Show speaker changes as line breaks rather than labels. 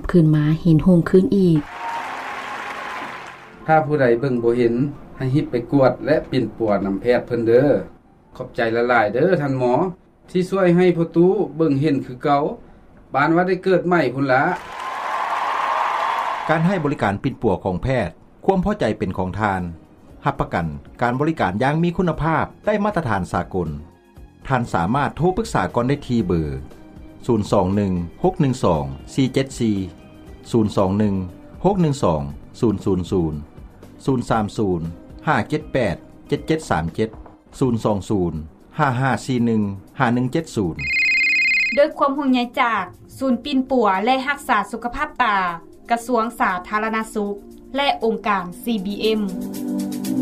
คืนมาเห็นหงคืนอีก
ถ้าผู้ใดเบิ่งบ่เห็นให้ฮิบไปกวดและปิ่นปัวนำแพทย์เพิ่นเด้อขอบใจละลายเด้อท่านหมอที่ช่วยให้พ่อตู้เบิ่งเห็นคือเก่าปานว่าได้เกิดใหม่พุ่นละ
การให้บริการปิ่นปัวของแพทย์ความพอใจเป็นของทานรับประกันการบริการอย่างมีคุณภาพได้มาตรฐานสากลท่านสามารถโทรปรึกษาก่อนได้ที่เบอร์021 612 474 021 612 000 030 578 7737 020 5541 5170
ด้วยความห่วงใยจากศูนย์ปิ่นปัวและรักษาสุขภาพตากระทรวงสาธารณสุขและองค์การ CBM